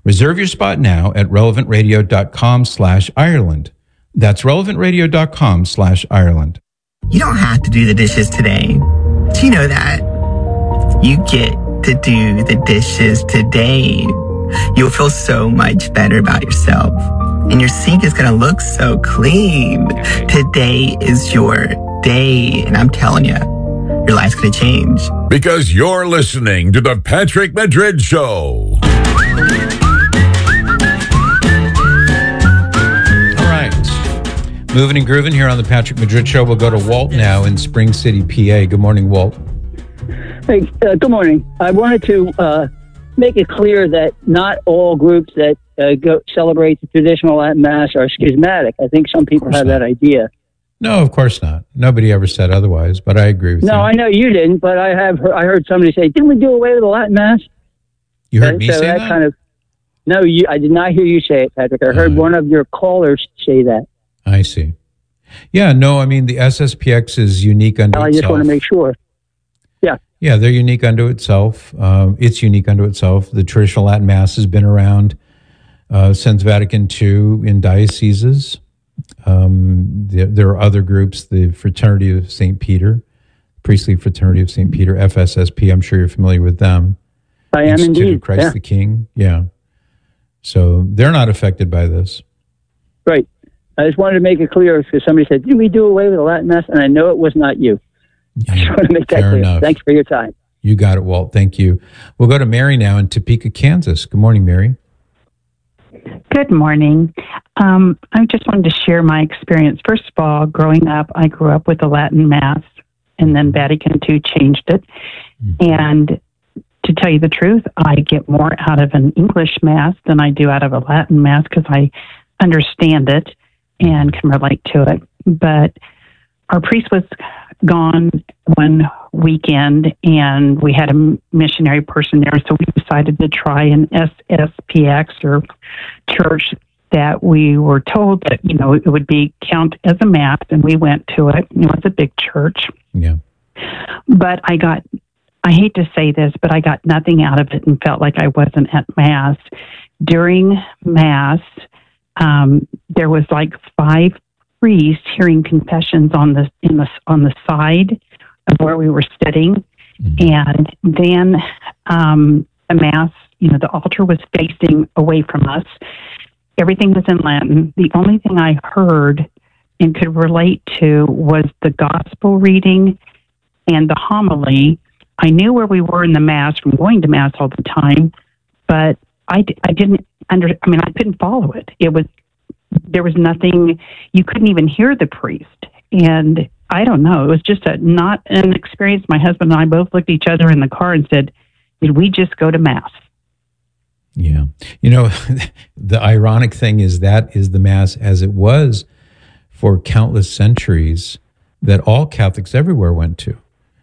Reserve your spot now at relevantradio.com/Ireland. That's relevantradio.com/Ireland. You don't have to do the dishes today. Do you know that? You get to do the dishes today. You'll feel so much better about yourself. And your sink is going to look so clean. Today is your day. And I'm telling you, your life's going to change. Because you're listening to The Patrick Madrid Show. All right. Moving and grooving here on The Patrick Madrid Show. We'll go to Walt now in Spring City, PA. Good morning, Walt. Hey, good morning. I wanted to make it clear that not all groups that celebrate the traditional Latin Mass are schismatic. I think some people have that idea. No, of course not. Nobody ever said otherwise, but I agree with you. No, I know you didn't, but I heard somebody say, "Didn't we do away with the Latin Mass?" You heard me say that? No, I did not hear you say it, Patrick. I heard one of your callers say that. I see. Yeah, no, I mean, the SSPX is unique unto itself. I just want to make sure. Yeah. Yeah, they're unique unto itself. It's unique unto itself. The traditional Latin Mass has been around since Vatican II in dioceses. There are other groups, the Fraternity of St. Peter, Priestly Fraternity of St. Peter, FSSP. I'm sure you're familiar with them. I am Institute indeed. of Christ the King. Yeah. So they're not affected by this. Right. I just wanted to make it clear because somebody said, "Did we do away with the Latin Mass?" And I know it was not you. I just want to make that clear. Enough. Thanks for your time. You got it, Walt. Thank you. We'll go to Mary now in Topeka, Kansas. Good morning, Mary. Good morning. I just wanted to share my experience. First of all, growing up, I grew up with the Latin Mass, and then Vatican II changed it. Mm-hmm. And to tell you the truth, I get more out of an English Mass than I do out of a Latin Mass because I understand it and can relate to it. But our priest was gone one weekend, and we had a missionary person there, so we decided to try an SSPX or church that we were told that, it would be count as a Mass, and we went to it. It was a big church. Yeah. But I hate to say this, but I got nothing out of it and felt like I wasn't at Mass. During Mass, there was like 5 priests hearing confessions on the side of where we were sitting, and then the Mass, the altar was facing away from us. Everything was in Latin. The only thing I heard and could relate to was the gospel reading and the homily. I knew where we were in the Mass from going to Mass all the time, but I couldn't follow it. There was nothing, you couldn't even hear the priest. And I don't know, it was just not an experience. My husband and I both looked at each other in the car and said, "Did we just go to Mass?" Yeah. The ironic thing is that is the Mass as it was for countless centuries that all Catholics everywhere went to.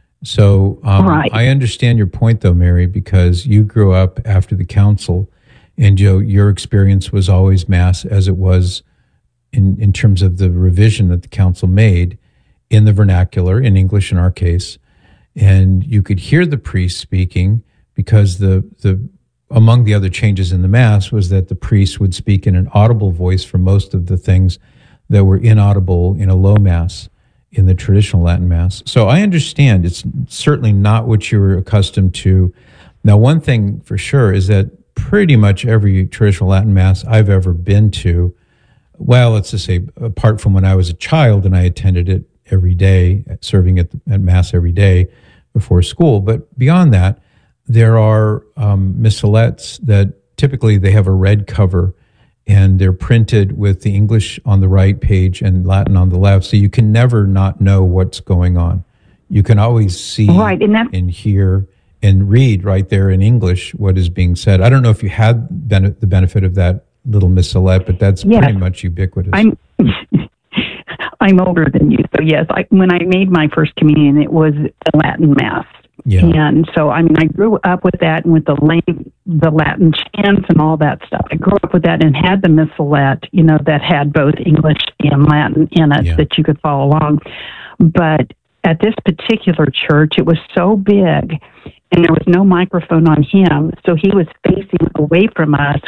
So right. I understand your point, though, Mary, because you grew up after the council, and your experience was always Mass as it was in terms of the revision that the council made in the vernacular, in English in our case. And you could hear the priest speaking because the among the other changes in the Mass was that the priest would speak in an audible voice for most of the things that were inaudible in a low Mass in the traditional Latin Mass. So I understand it's certainly not what you were accustomed to. Now, one thing for sure is that pretty much every traditional Latin Mass I've ever been to, well, let's just say apart from when I was a child and I attended it every day, serving at Mass every day before school, but beyond that, there are missalettes that typically they have a red cover and they're printed with the English on the right page and Latin on the left, so you can never not know what's going on. You can always see and hear and read right there in English what is being said. I don't know if you had the benefit of that little missalette, but that's pretty much ubiquitous. I'm older than you, so yes. When I made my first communion, it was a Latin Mass. Yeah. And so, I grew up with that and with the Latin chants and all that stuff. I grew up with that and had the missalette, that had both English and Latin in it that you could follow along. But at this particular church, it was so big and there was no microphone on him. So he was facing away from us